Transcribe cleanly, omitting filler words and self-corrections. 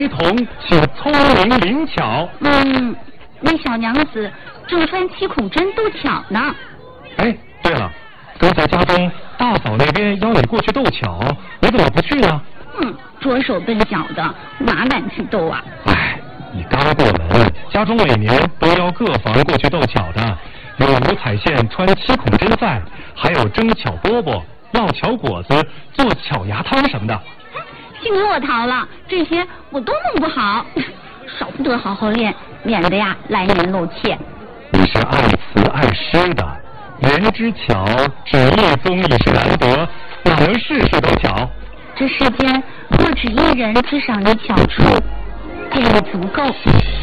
一同且聪明灵巧。 那小娘子正穿七孔针斗巧呢。 哎，对了，刚才家中大嫂那边邀你过去斗巧，你怎么不去呢？ 拙手笨脚的，哪敢去斗啊？ 哎，你刚过门，家中每年都邀各房过去斗巧的，有五彩线穿七孔针在，还有蒸巧饽饽、烙巧果子、做巧牙汤什么的。 幸亏我逃了，这些我都弄不好，少不得好好练，免得呀来年露怯。 你是爱词爱诗的，人之巧，只一宗已是难得，哪能事事都巧？ 这世间若只一人至少你巧处，便已足够。